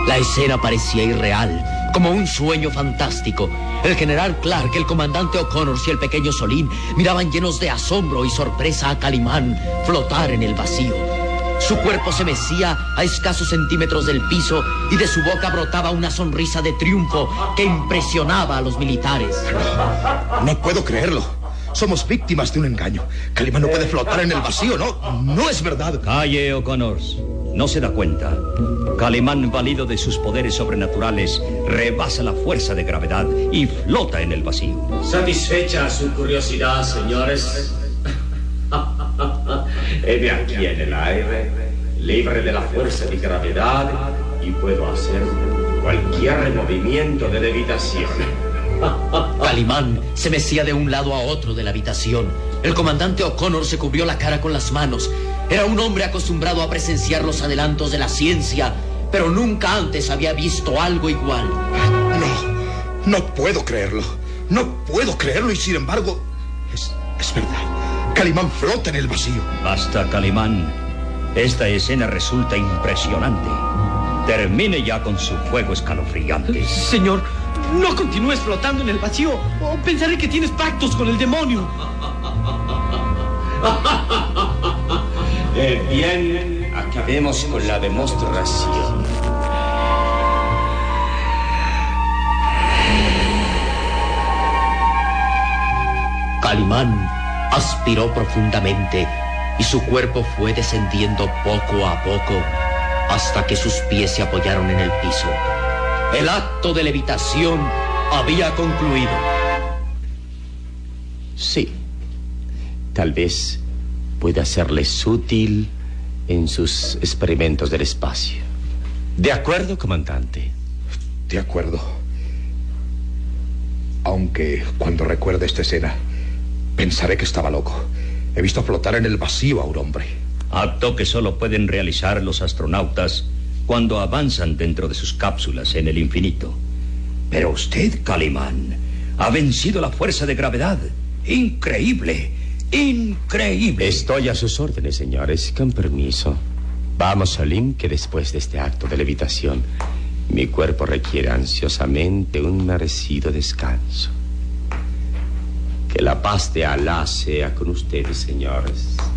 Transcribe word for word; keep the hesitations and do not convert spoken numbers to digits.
La escena parecía irreal, como un sueño fantástico. El general Clark, el comandante O'Connor y el pequeño Solín miraban llenos de asombro y sorpresa a Calimán flotar en el vacío. Su cuerpo se mecía a escasos centímetros del piso y de su boca brotaba una sonrisa de triunfo que impresionaba a los militares. No, no puedo creerlo. Somos víctimas de un engaño. Calimán no puede flotar en el vacío, no, no es verdad. Calle, O'Connor. No se da cuenta. Calimán, valido de sus poderes sobrenaturales, rebasa la fuerza de gravedad y flota en el vacío. Satisfecha su curiosidad, señores. Heme aquí en el aire, libre de la fuerza de gravedad, y puedo hacer cualquier movimiento de levitación. Calimán se mecía de un lado a otro de la habitación. El comandante O'Connor se cubrió la cara con las manos. Era un hombre acostumbrado a presenciar los adelantos de la ciencia, pero nunca antes había visto algo igual. No, no puedo creerlo. No puedo creerlo y sin embargo, es, es verdad. Calimán flota en el vacío. Basta, Calimán. Esta escena resulta impresionante. Termine ya con su juego escalofriante. Señor, no continúes flotando en el vacío o pensaré que tienes pactos con el demonio. Eh, bien, acabemos con la demostración. Calimán aspiró profundamente y su cuerpo fue descendiendo poco a poco hasta que sus pies se apoyaron en el piso. El acto de levitación había concluido. Sí, tal vez pueda serles útil en sus experimentos del espacio. ¿De acuerdo, comandante? De acuerdo. Aunque cuando recuerde esta escena, pensaré que estaba loco. He visto flotar en el vacío a un hombre. Acto que solo pueden realizar los astronautas cuando avanzan dentro de sus cápsulas en el infinito. Pero usted, Calimán, ha vencido la fuerza de gravedad. Increíble, increíble. Estoy a sus órdenes, señores. Con permiso. Vamos, Solín, que después de este acto de levitación, mi cuerpo requiere ansiosamente un merecido descanso. Que la paz de Alá sea con ustedes, señores.